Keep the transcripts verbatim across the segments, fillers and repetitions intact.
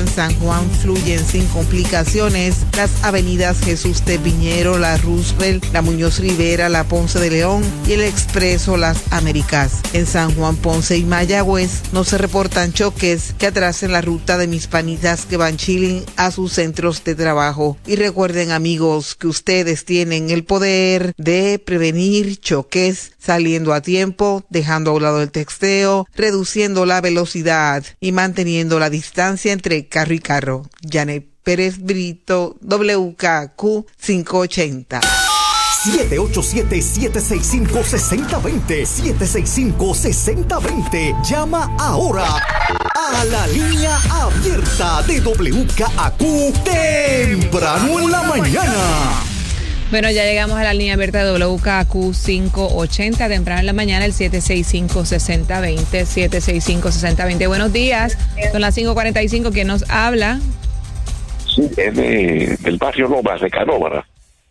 en San Juan fluyen sin complicaciones las avenidas Jesús de Piñero, la Roosevelt, la Muñoz Rivera, la Ponce de León y el Expreso Las Américas. En San Juan, Ponce y Mayagüez no se reportan choques que atrasen la ruta de mis panitas que van chilling a sus centros de trabajo. Y recuerden, amigos, que ustedes tienen el poder de prevenir choques saliendo a tiempo, dejando a un lado el texteo, reduciendo la velocidad y manteniendo la distancia entre carro y carro. Janet Pérez Brito, W K Q quinientos ochenta. siete ocho siete, siete seis cinco, seis cero dos cero, siete seis cinco, seis cero dos cero. Llama ahora a la línea abierta de W K Q temprano en la mañana. Bueno, ya llegamos a la línea abierta de W K Q quinientos ochenta, temprano en la mañana, el siete seis cinco, seis cero dos cero, siete seis cinco, seis cero dos cero. Buenos días, son las cinco cuarenta y cinco, ¿quién nos habla? Sí, es de, del barrio Lomas, de Canóvara.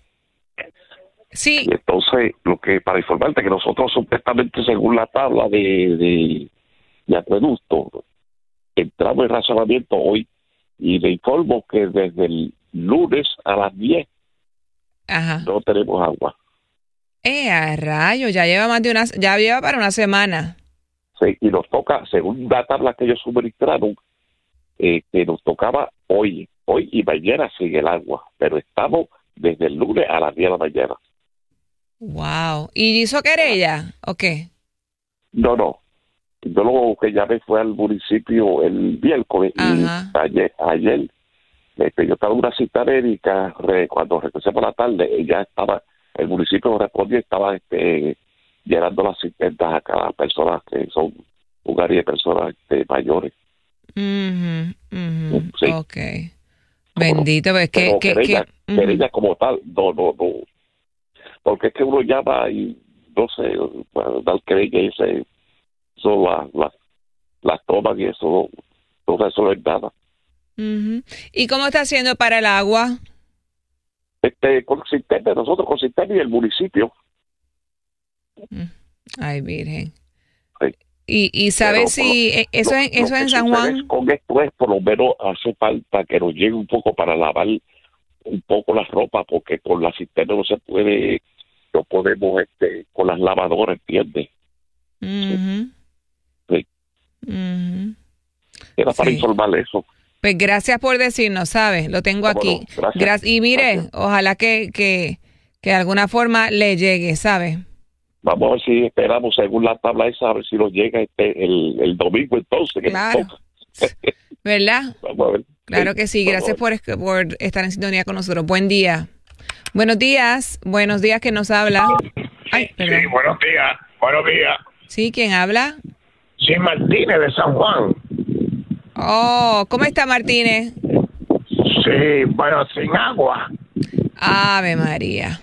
Sí. Y entonces, lo que para informarte que nosotros supuestamente, según la tabla de, de, de acueducto, entramos en razonamiento hoy y le informo que desde el lunes a las diez Ajá. no tenemos agua. Eh, a rayo, ya lleva más de una, ya lleva para una semana. Sí, y nos toca, según la tabla que ellos suministraron, eh, que nos tocaba hoy, hoy y mañana sigue el agua, pero estamos desde el lunes a las diez de la mañana. Wow. ¿Y hizo querella o qué? No, no. Yo lo que llamé fue al municipio el miércoles. Ajá. Y ayer, ayer este, yo estaba en una cita médica, re, cuando regresé por la tarde, ya estaba, el municipio respondió, estaba este, llenando las asistencias a cada persona que son un área de personas este, mayores. Uh-huh, uh-huh. Sí. Ok. Bendito, pues que... que, querella, que uh-huh. querella como tal, no, no, no. Porque es que uno llama y, no sé, para dar querella y se, son las la, la toman y eso no, no resuelve nada. Uh-huh. ¿Y cómo está haciendo para el agua? Este, con sistema, nosotros con sistema y el municipio. Ay, Virgen. Sí. ¿Y, y sabes si lo, eso, lo, es, eso es en San Juan? Es, con esto es, por lo menos hace falta que nos llegue un poco para lavar un poco la ropa, porque con la cisterna no se puede, no podemos este con las lavadoras, ¿entiendes? Uh-huh. Sí. Uh-huh. Era para sí. informar eso. Pues gracias por decirnos, ¿sabes? Lo tengo aquí. No, gracias. Gra- y mire, gracias. Ojalá que, que, que de alguna forma le llegue, ¿sabes? Vamos a ver si esperamos, según la tabla esa, a ver si nos llega este el, el domingo entonces. Que claro. ¿Verdad? Vamos a ver. Claro que sí. Gracias por, por estar en sintonía con nosotros. Buen día. Buenos días. Buenos días, ¿quién nos habla? Ay, perdón. Sí, buenos días. Buenos días. Sí, ¿quién habla? Sí, Martínez de San Juan. Oh, ¿cómo está Martínez? Sí, bueno, sin agua. Ave María.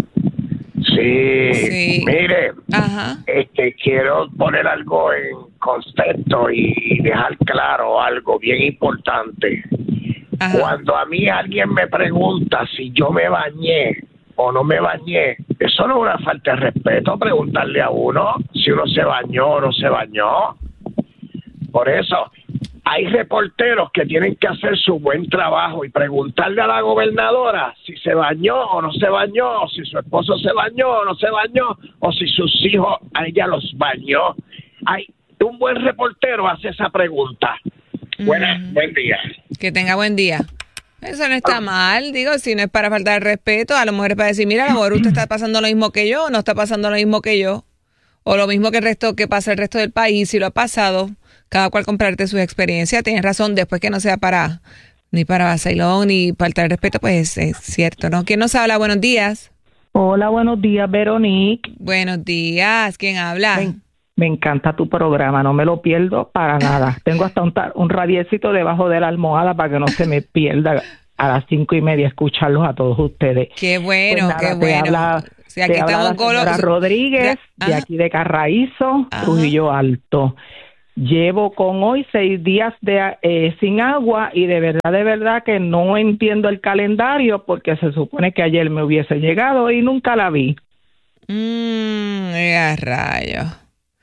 Sí, sí. Mire, Ajá. este quiero poner algo en contexto y dejar claro algo bien importante. Ajá. Cuando a mí alguien me pregunta si yo me bañé o no me bañé, eso no es una falta de respeto preguntarle a uno si uno se bañó o no se bañó. Por eso hay reporteros que tienen que hacer su buen trabajo y preguntarle a la gobernadora si se bañó o no se bañó, o si su esposo se bañó o no se bañó, o si sus hijos a ella los bañó. Hay un buen reportero hace esa pregunta. Mm. Buena, buen día. Que tenga buen día. Eso no está mal, digo, si no es para faltar el respeto, a lo mejor es para decir, mira, a lo mejor usted está pasando lo mismo que yo, o no está pasando lo mismo que yo, o lo mismo que el resto, que pasa el resto del país, si lo ha pasado. Cada cual comparte sus experiencias. Tienes razón, después que no sea para ni para vacilón ni faltar el respeto, pues es cierto, ¿no? ¿Quién nos habla? Buenos días. Hola, buenos días, Veronique. Buenos días. ¿Quién habla? Me, me encanta tu programa, no me lo pierdo para nada. Tengo hasta un, un radiecito debajo de la almohada para que no se me pierda a las cinco y media escucharlos a todos ustedes. Qué bueno, pues nada, qué bueno. Habla, sí, aquí estamos con la Rodríguez, de aquí de Carraízo, Trujillo Alto. Llevo con hoy seis días de eh, sin agua y de verdad, de verdad que no entiendo el calendario porque se supone que ayer me hubiese llegado y nunca la vi. Mmm, a rayo.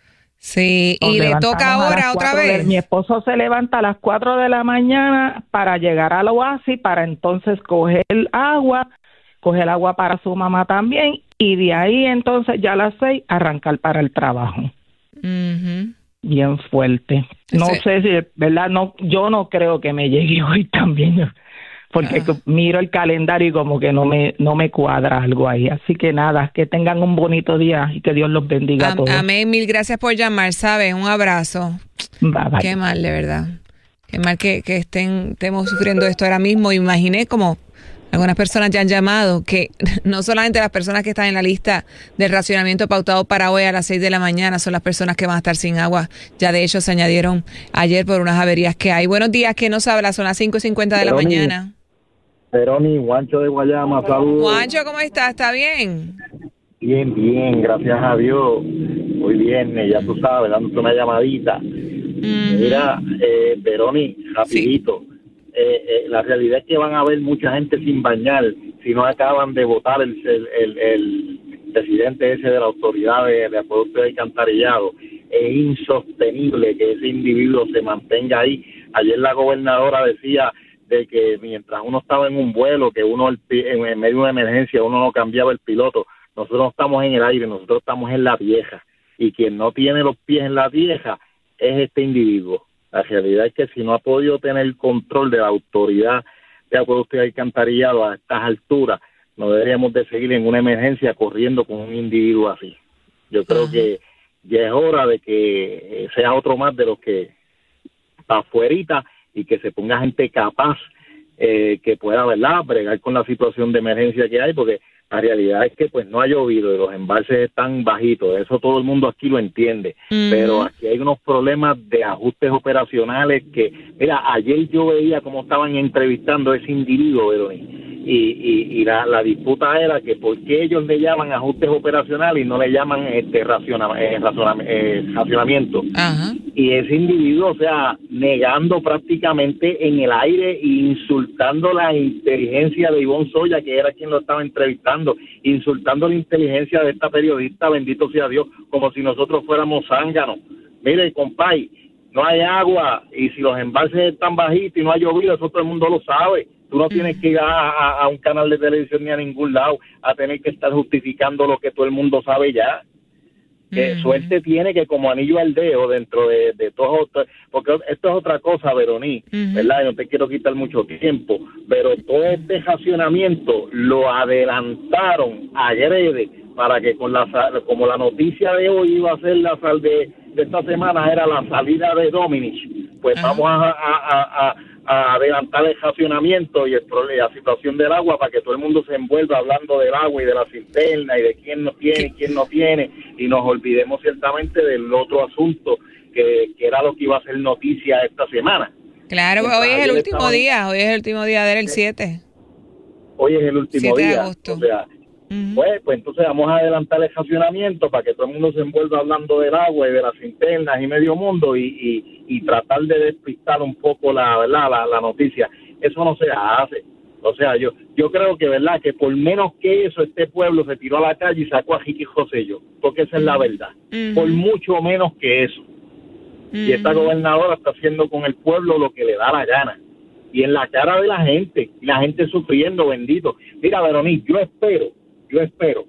Sí, y le toca ahora otra vez. De, mi esposo se levanta a las cuatro de la mañana para llegar al oasis, para entonces coger agua, coger agua para su mamá también, y de ahí entonces ya a las seis arrancar para el trabajo. Uh-huh. Bien fuerte. No sí. sé si, ¿verdad? No, yo no creo que me llegue hoy también, porque uh-huh. miro el calendario y como que no me no me cuadra algo ahí. Así que nada, que tengan un bonito día y que Dios los bendiga a todos. Amén, mil gracias por llamar, ¿sabes? Un abrazo. Bye, bye. Qué mal, de verdad. Qué mal que, que estén, estemos sufriendo esto ahora mismo. Imaginé como algunas personas ya han llamado, que no solamente las personas que están en la lista del racionamiento pautado para hoy a las seis de la mañana son las personas que van a estar sin agua. Ya de hecho se añadieron ayer por unas averías que hay. Buenos días, ¿quién nos habla? Son las cinco y cincuenta de la mañana. Peroni, Juancho de Guayama, saludos. Juancho, ¿cómo estás? ¿Está bien? Bien, bien, gracias a Dios. Muy bien, ya tú sabes, dándote una llamadita. Mm-hmm. Mira, eh, Peroni, rapidito. Sí. Eh, eh, la realidad es que van a haber mucha gente sin bañar si no acaban de votar el, el, el, el presidente ese de la autoridad de, de acueducto y alcantarillado. Es insostenible que ese individuo se mantenga ahí. Ayer la gobernadora decía de que mientras uno estaba en un vuelo, que uno en medio de una emergencia, uno no cambiaba el piloto. Nosotros no estamos en el aire, nosotros estamos en la vieja. Y quien no tiene los pies en la vieja es este individuo. La realidad es que si no ha podido tener el control de la autoridad de acueducto y alcantarillado a estas alturas, no deberíamos de seguir en una emergencia corriendo con un individuo así. Yo creo uh-huh. que ya es hora de que sea otro más de los que está afuerita y que se ponga gente capaz eh, que pueda, ¿verdad?, bregar con la situación de emergencia que hay, porque la realidad es que pues no ha llovido y los embalses están bajitos, eso todo el mundo aquí lo entiende, uh-huh. pero aquí hay unos problemas de ajustes operacionales que, mira, ayer yo veía cómo estaban entrevistando a ese individuo, Verónica, y, y, y la, la disputa era que por qué ellos le llaman ajustes operacionales y no le llaman este raciona, eh, razona, eh, racionamiento. Uh-huh. Y ese individuo, o sea, negando prácticamente en el aire e insultando la inteligencia de Ivonne Soya, que era quien lo estaba entrevistando, insultando la inteligencia de esta periodista, bendito sea Dios, como si nosotros fuéramos zánganos. Mire, compay, no hay agua y si los embalses están bajitos y no ha llovido, eso todo el mundo lo sabe. Tú no tienes que ir a, a, a un canal de televisión ni a ningún lado a tener que estar justificando lo que todo el mundo sabe ya. Que mm. suerte tiene que como anillo al dedo dentro de, de todo, porque esto es otra cosa, Verónica, mm-hmm. ¿verdad? Y no te quiero quitar mucho tiempo, pero todo este racionamiento lo adelantaron ayer para que con la como la noticia de hoy iba a ser la sal de, de esta semana era la salida de Dominich, pues uh-huh. vamos a, a, a, a adelantar el racionamiento y el problema, la situación del agua para que todo el mundo se envuelva hablando del agua y de la cisterna y de quién no tiene y quién no tiene y nos olvidemos ciertamente del otro asunto que, que era lo que iba a ser noticia esta semana. Claro, pues hoy es el último estaban, día, hoy es el último día del siete. Hoy es el último día. siete de agosto. O sea, uh-huh. pues, pues entonces vamos a adelantar el racionamiento para que todo el mundo se envuelva hablando del agua y de las cisternas y medio mundo y, y, y tratar de despistar un poco la, ¿verdad? La, la noticia. Eso no se hace. O sea, yo yo creo que, ¿verdad?, que por menos que eso, este pueblo se tiró a la calle y sacó a Ricky Rosselló, porque esa es la verdad. Uh-huh. Por mucho menos que eso. Uh-huh. Y esta gobernadora está haciendo con el pueblo lo que le da la gana. Y en la cara de la gente, y la gente sufriendo, bendito. Mira, Verónica, yo espero, yo espero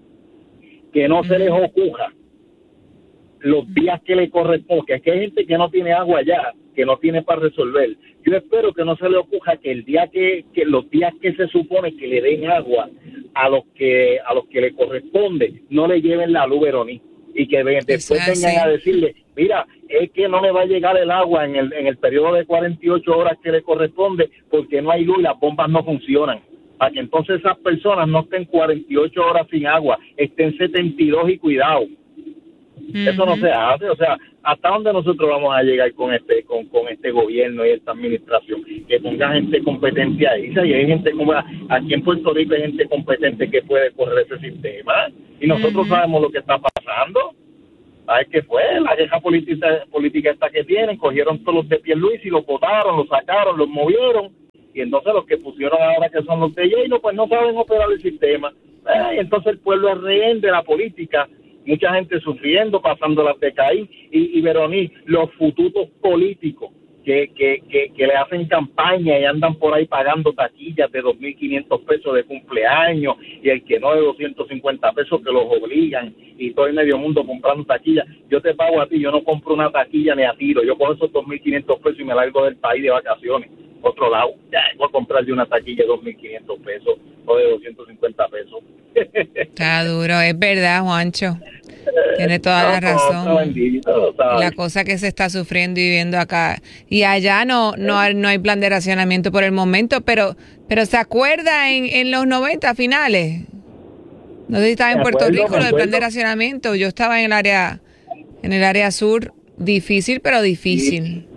que no uh-huh. se les ocurra los días que le corresponden, que es que hay gente que no tiene agua ya, que no tiene para resolver. Yo espero que no se le ocurra que el día que, que los días que se supone que le den agua a los que a los que le corresponde, no le lleven la luz, Verónica, y que ven, después o sea, vengan sí. a decirle, mira, es que no le va a llegar el agua en el en el periodo de cuarenta y ocho horas que le corresponde porque no hay luz y las bombas no funcionan. Para que entonces esas personas no estén cuarenta y ocho horas sin agua, estén setenta y dos y cuidado. Uh-huh. Eso no se hace, o sea, ¿hasta dónde nosotros vamos a llegar con este con, con este gobierno y esta administración? Que ponga gente competente ahí, y hay gente como aquí en Puerto Rico hay gente competente que puede correr ese sistema y nosotros uh-huh. sabemos lo que está pasando. ¿Sabes qué fue? La queja política, política esta que tienen, cogieron todos los de Pierluisi y los votaron, los sacaron, los movieron y entonces los que pusieron ahora que son los de Lleino pues no saben operar el sistema. Eh, y entonces el pueblo es rehén de la política mucha gente sufriendo, pasando las de caín, y, y Veroní, los fututos políticos que, que, que, que le hacen campaña y andan por ahí pagando taquillas de dos mil quinientos pesos de cumpleaños, y el que no de doscientos cincuenta pesos que los obligan, y todo el medio mundo comprando taquillas. Yo te pago a ti, yo no compro una taquilla ni a tiro, yo cojo esos dos mil quinientos pesos y me largo del país de vacaciones, otro lado, ya voy a comprarle una taquilla de dos mil quinientos pesos o de doscientos cincuenta pesos. Está duro, es verdad, Juancho. Tiene toda no, la razón. No, bendito, la cosa que se está sufriendo y viviendo acá. Y allá no no hay, no hay plan de racionamiento por el momento, pero pero ¿se acuerda en, en los noventa finales? No sé si estaba en Puerto acuerdo, Rico lo del plan de racionamiento. Yo estaba en el área en el área sur, difícil, pero difícil. Sí.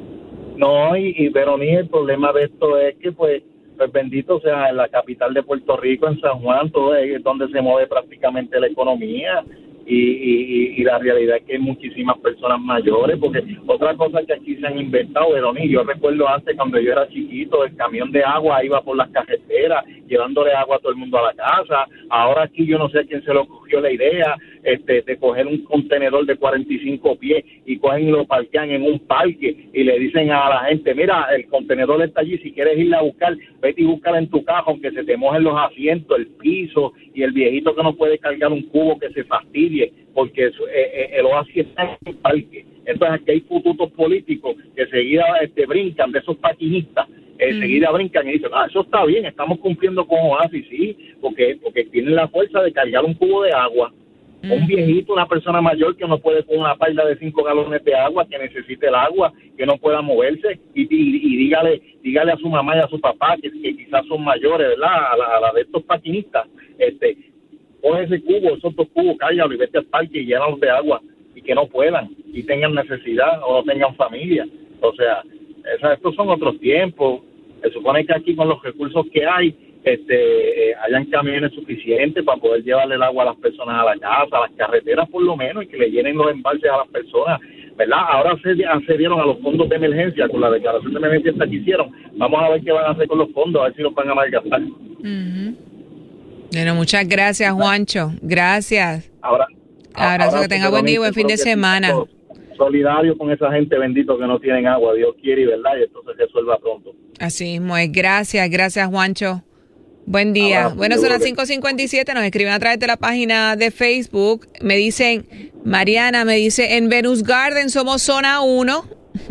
No, y, y Veroní, el problema de esto es que pues pues bendito, o sea, en la capital de Puerto Rico, en San Juan, todo es donde se mueve prácticamente la economía. Y, y, y la realidad es que hay muchísimas personas mayores, porque otra cosa que aquí se han inventado, Veroní, yo recuerdo antes cuando yo era chiquito, el camión de agua iba por las carreteras llevándole agua a todo el mundo a la casa. Ahora aquí yo no sé a quién se le ocurrió la idea este, de coger un contenedor de cuarenta y cinco pies y cogen y lo parquean en un parque y le dicen a la gente, mira, el contenedor está allí, si quieres irla a buscar, vete y búscala en tu caja, aunque se te mojen los asientos, el piso, y el viejito que no puede cargar un cubo que se fastidie, porque eso, eh, el oasis está en el parque. Entonces aquí hay fututos políticos que seguida este, brincan de esos paquinistas, eh, mm. seguida brincan y dicen, ah, eso está bien, estamos cumpliendo con Oasis, sí, porque porque tienen la fuerza de cargar un cubo de agua. Mm. Un viejito, una persona mayor que no puede con una paila de cinco galones de agua, que necesite el agua, que no pueda moverse, y, y, y dígale dígale a su mamá y a su papá, que, que quizás son mayores, ¿verdad? A la, a la de estos paquinistas, este, coge ese cubo, esos dos cubos, cállalo y vete al parque y llénalos de agua, y que no puedan, y tengan necesidad, o no tengan familia. O sea, esa, estos son otros tiempos. Se supone que aquí con los recursos que hay, este, eh, hayan camiones suficientes para poder llevarle el agua a las personas a la casa, a las carreteras por lo menos, y que le llenen los embalses a las personas, ¿verdad? Ahora se accedieron a los fondos de emergencia con la declaración de emergencia esta que hicieron. Vamos a ver qué van a hacer con los fondos, a ver si los van a malgastar. Uh-huh. Bueno, muchas gracias, Juancho. Gracias. Ahora, abrazo, ahora que tenga buen día y buen fin de semana. Solidario con esa gente bendito que no tienen agua, Dios quiere y verdad, y esto se resuelva pronto. Así mismo es. Gracias, gracias, Juancho. Buen día. Ahora, bueno, son las cinco cincuenta y siete, nos escriben a través de la página de Facebook. Me dicen, Mariana, me dice, en Venus Garden somos zona uno.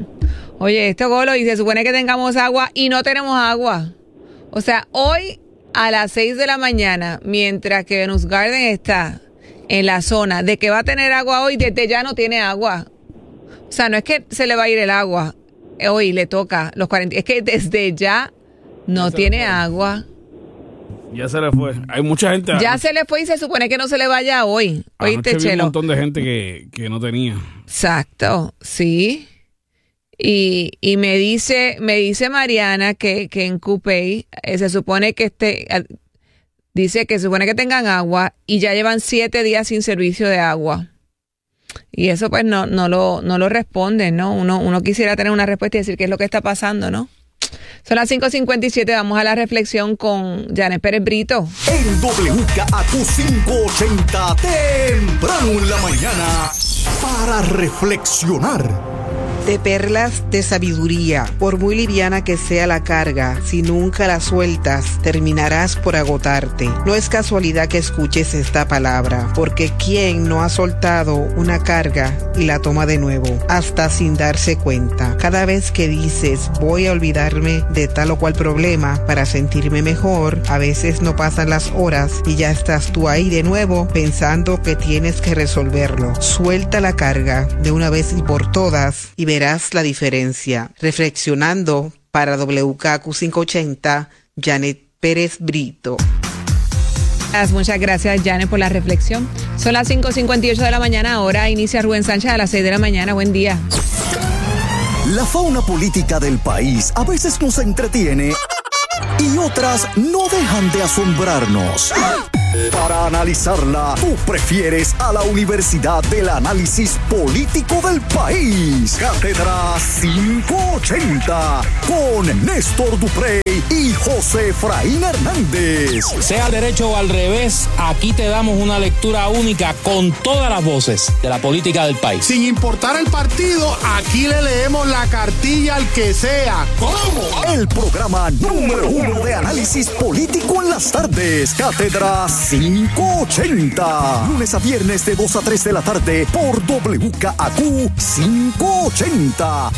Oye, esto Golo, y se supone que tengamos agua y no tenemos agua. O sea, hoy a las seis de la mañana, mientras que Venus Garden está en la zona de que va a tener agua hoy, desde ya no tiene agua. O sea, no es que se le va a ir el agua, hoy le toca los cuarenta, es que desde ya no tiene agua. Ya se le fue. Hay mucha gente. Ya a... se le fue y se supone que no se le vaya hoy. Oíste, Chelo. Hay un montón de gente que, que no tenía. Exacto, sí. Y, y me dice, me dice Mariana que, que en Cupey eh, se supone que este, dice que se supone que tengan agua y ya llevan siete días sin servicio de agua. Y eso pues no, no lo, no lo responden, ¿no? Uno, uno quisiera tener una respuesta y decir qué es lo que está pasando, ¿no? Son las cinco cincuenta y siete, vamos a la reflexión con Janet Pérez Brito. En W K A Q quinientos ochenta, temprano en la mañana, para reflexionar. De perlas de sabiduría, por muy liviana que sea la carga, si nunca la sueltas, terminarás por agotarte. No es casualidad que escuches esta palabra, porque ¿quién no ha soltado una carga y la toma de nuevo, hasta sin darse cuenta? Cada vez que dices, voy a olvidarme de tal o cual problema para sentirme mejor, a veces no pasan las horas y ya estás tú ahí de nuevo pensando que tienes que resolverlo. Suelta la carga de una vez y por todas y verás la diferencia. Reflexionando para W K A Q quinientos ochenta, Janet Pérez Brito. Muchas gracias, Janet, por la reflexión. Son las cinco cincuenta y ocho de la mañana, ahora inicia Rubén Sánchez a las seis de la mañana. Buen día. La fauna política del país a veces nos entretiene y otras no dejan de asombrarnos. Para analizarla, tú prefieres a la Universidad del Análisis Político del País. Cátedra quinientos ochenta con Néstor Duprey y José Efraín Hernández. Sea al derecho o al revés, aquí te damos una lectura única con todas las voces de la política del país. Sin importar el partido, aquí le leemos la cartilla al que sea. ¿Cómo? El programa número uno de análisis político en las tardes. Cátedra quinientos ochenta. Lunes a viernes de dos a tres de la tarde por W K A Q quinientos ochenta.